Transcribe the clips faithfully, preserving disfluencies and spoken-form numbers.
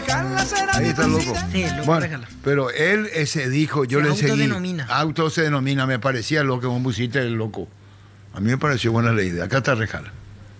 Ahí está el loco. Sí, Loco Bueno, Rejala. pero él ese dijo, yo Se le seguí. autodenomina. Auto se denomina, me parecía lo que vos pusiste el loco. A mí me pareció buena la idea. Acá está Rejala.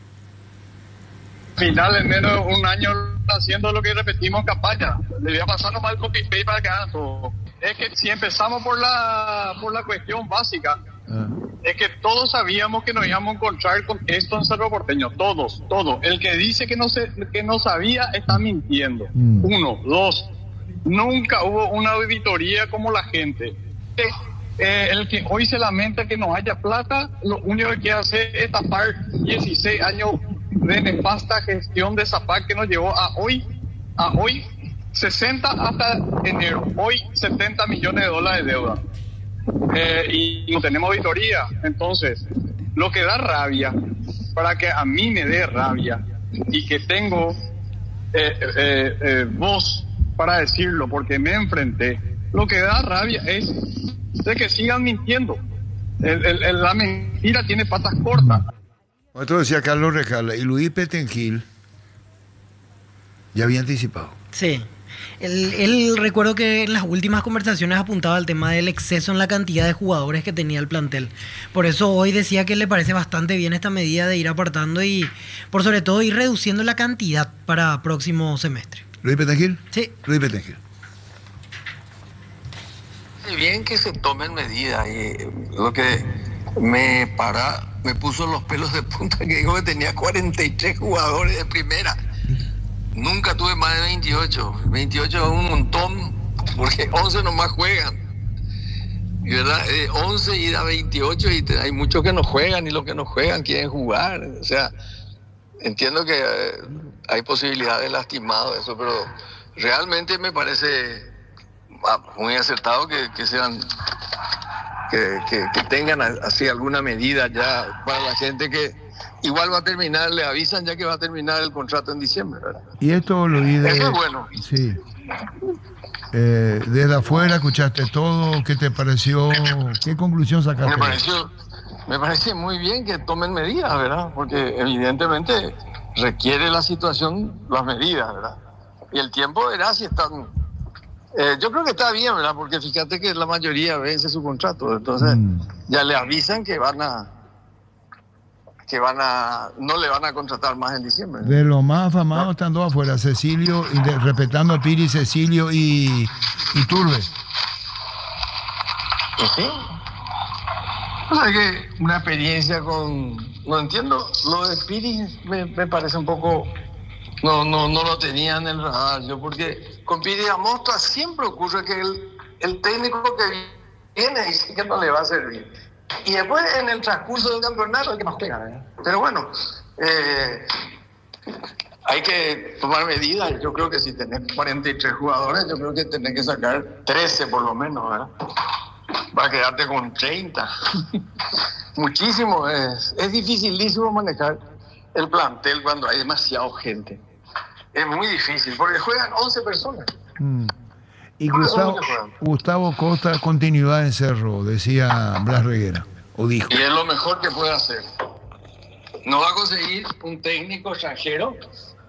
Final en menos de un año haciendo lo que repetimos en campaña. Le voy a pasar nomás el copy paste para que hagan todo. Es que si empezamos por la por la cuestión básica, Ah. es que todos sabíamos que nos íbamos a encontrar con esto en Cerro Porteño. Todos, todos. El que dice que no se, que no sabía está mintiendo. Mm. Uno, dos. Nunca hubo una auditoría como la gente. Eh, eh, el que hoy se lamenta que no haya plata, lo único que quiere hacer es tapar dieciséis años de nefasta gestión de Zapac que nos llevó a hoy, a hoy sesenta hasta enero, hoy setenta millones de dólares de deuda. Eh, y no tenemos auditoría. Entonces, lo que da rabia, para que a mí me dé rabia y que tengo eh, eh, eh, voz para decirlo, porque me enfrenté, lo que da rabia es de que sigan mintiendo. El, el, el, la mentira tiene patas cortas. Esto decía Carlos Rejala y Luis Petengil ya había anticipado. Sí. Él, él recuerdo que en las últimas conversaciones apuntaba al tema del exceso en la cantidad de jugadores que tenía el plantel. Por eso hoy decía que le parece bastante bien esta medida de ir apartando y, por sobre todo, ir reduciendo la cantidad para próximo semestre. ¿Luis Petengil? Sí. Luis Petengil. Bien que se tomen medidas y lo que me para, me puso los pelos de punta que dijo que tenía cuarenta y tres jugadores de primera. Nunca tuve más de veintiocho. veintiocho es un montón, porque once nomás juegan. Y verdad, eh, once y da veintiocho y te, hay muchos que no juegan y los que no juegan quieren jugar. O sea, entiendo que eh, hay posibilidad de lastimado eso, pero realmente me parece ah, muy acertado que, que sean que, que, que tengan así alguna medida ya para la gente que igual va a terminar, le avisan ya que va a terminar el contrato en diciembre, ¿verdad? Y esto lo vi de... Eso es bueno. Sí. Eh, desde afuera escuchaste todo, ¿qué te pareció? ¿Qué conclusión sacaste? Me pareció, me parece muy bien que tomen medidas, ¿verdad? Porque evidentemente requiere la situación las medidas, ¿verdad? Y el tiempo verá si están... Eh, yo creo que está bien, ¿verdad? Porque fíjate que la mayoría vence su contrato, entonces mm. ya le avisan que van a... que van a no le van a contratar más en diciembre. De los más afamados ¿no? Están dos afuera, Cecilio, y de, respetando a Piri, Cecilio y, y Turbe. ¿Sí? O sea que una experiencia con... No entiendo, lo de Piri me, me parece un poco... No, no, no lo tenía en el radar yo, porque con Piri Amosta siempre ocurre que el, el técnico que viene dice que no le va a servir. Y después en el transcurso del campeonato hay que más juega, ¿eh? Pero bueno, eh, hay que tomar medidas. Yo creo que si tenés cuarenta y tres jugadores, yo creo que tenés que sacar trece por lo menos, ¿verdad? Para quedarte con treinta. Muchísimo. Es, es dificilísimo manejar el plantel cuando hay demasiada gente. Es muy difícil, porque juegan once personas. Mm. Y Gustavo, Gustavo Costa, continuidad en Cerro, decía Blas Reguera, o dijo. Y es lo mejor que puede hacer. No va a conseguir un técnico extranjero,